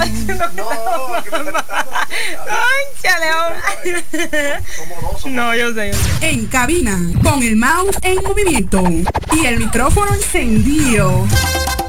Cónchale, ahora. No, yo sé. En cabina, con el mouse en movimiento y el micrófono encendido.